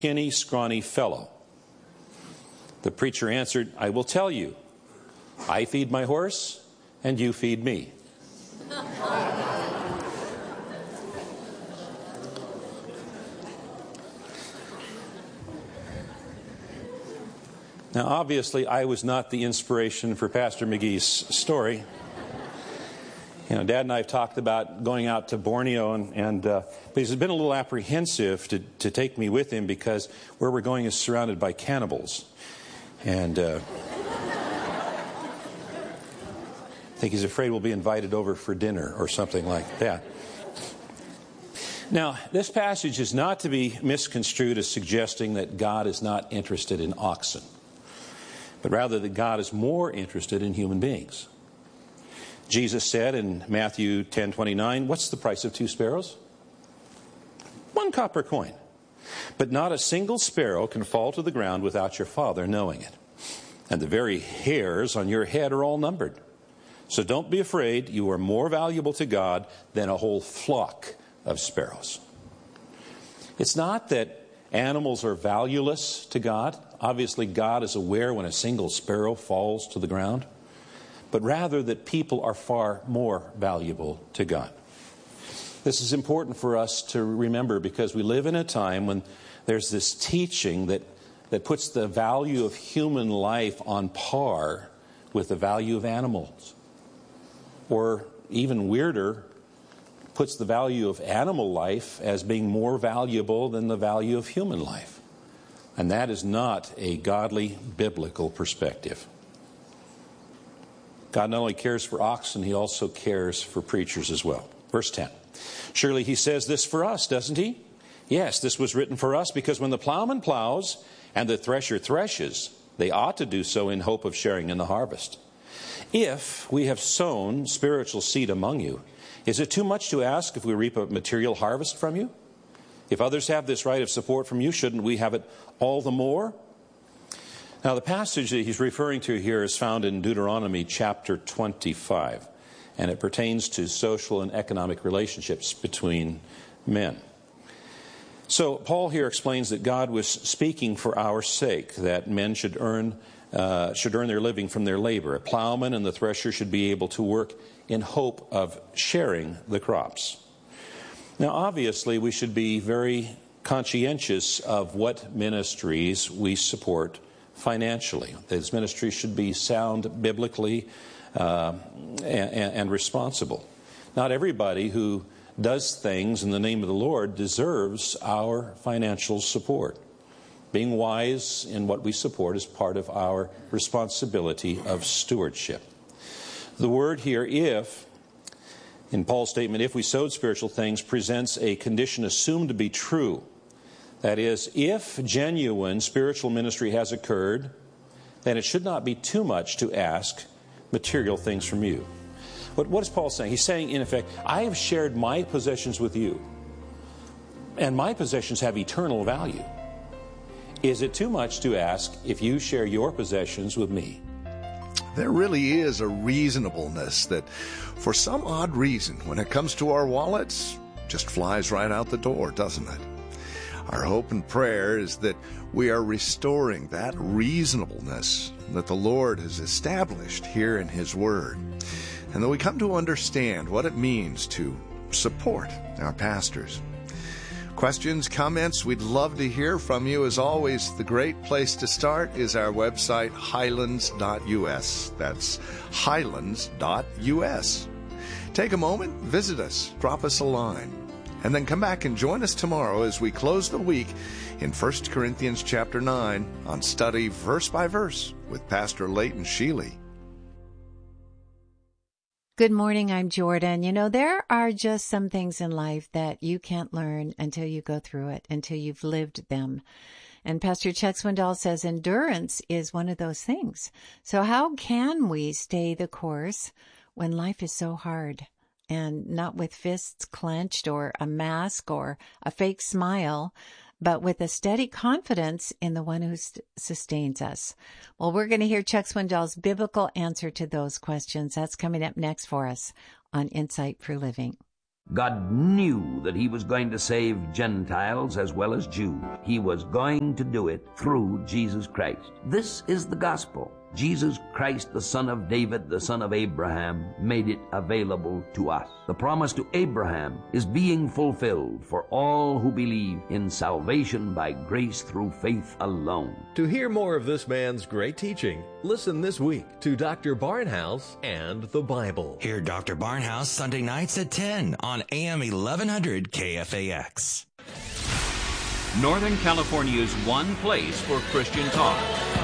skinny, scrawny fellow. The preacher answered, I will tell you, I feed my horse and you feed me. Now, obviously, I was not the inspiration for Pastor McGee's story. You know, Dad and I have talked about going out to Borneo, but he's been a little apprehensive to take me with him because where we're going is surrounded by cannibals. And I think he's afraid we'll be invited over for dinner or something like that. Now, this passage is not to be misconstrued as suggesting that God is not interested in oxen, but rather that God is more interested in human beings. Jesus said in Matthew 10:29, what's the price of 2 sparrows? 1 copper coin. But not a single sparrow can fall to the ground without your Father knowing it. And the very hairs on your head are all numbered. So don't be afraid. You are more valuable to God than a whole flock of sparrows. It's not that animals are valueless to God. Obviously, God is aware when a single sparrow falls to the ground. But rather that people are far more valuable to God. This is important for us to remember because we live in a time when there's this teaching that puts the value of human life on par with the value of animals. Or even weirder, puts the value of animal life as being more valuable than the value of human life. And that is not a godly, biblical perspective. God not only cares for oxen, he also cares for preachers as well. Verse 10. Surely he says this for us, doesn't he? Yes, this was written for us because when the plowman plows and the thresher threshes, they ought to do so in hope of sharing in the harvest. If we have sown spiritual seed among you, is it too much to ask if we reap a material harvest from you? If others have this right of support from you, shouldn't we have it all the more? Now, the passage that he's referring to here is found in Deuteronomy chapter 25, and it pertains to social and economic relationships between men. So Paul here explains that God was speaking for our sake, that men should earn their living from their labor. A plowman and the thresher should be able to work in hope of sharing the crops. Now, obviously, we should be very conscientious of what ministries we support financially. These ministries should be sound biblically and responsible. Not everybody who does things in the name of the Lord deserves our financial support. Being wise in what we support is part of our responsibility of stewardship. The word here, if, in Paul's statement, if we sowed spiritual things, presents a condition assumed to be true. That is, if genuine spiritual ministry has occurred, then it should not be too much to ask material things from you. But what is Paul saying? He's saying, in effect, I have shared my possessions with you, and my possessions have eternal value. Is it too much to ask if you share your possessions with me? There really is a reasonableness that, for some odd reason, when it comes to our wallets, just flies right out the door, doesn't it? Our hope and prayer is that we are restoring that reasonableness that the Lord has established here in His Word, and that we come to understand what it means to support our pastors. Questions, comments, we'd love to hear from you. As always, the great place to start is our website, highlands.us. That's highlands.us. Take a moment, visit us, drop us a line, and then come back and join us tomorrow as we close the week in 1 Corinthians chapter 9 on study verse by verse with Pastor Leighton Sheely. Good morning, I'm Jordan. You know, there are just some things in life that you can't learn until you go through it, until you've lived them. And Pastor Chuck Swindoll says endurance is one of those things. So how can we stay the course when life is so hard? And not with fists clenched or a mask or a fake smile, but with a steady confidence in the one who sustains us. Well, we're going to hear Chuck Swindoll's biblical answer to those questions. That's coming up next for us on Insight for Living. God knew that he was going to save Gentiles as well as Jews. He was going to do it through Jesus Christ. This is the gospel. Jesus Christ, the son of David, the son of Abraham, made it available to us. The promise to Abraham is being fulfilled for all who believe in salvation by grace through faith alone. To hear more of this man's great teaching, listen this week to Dr. Barnhouse and the Bible. Hear Dr. Barnhouse Sunday nights at 10 on AM 1100 KFAX. Northern California's one place for Christian talk.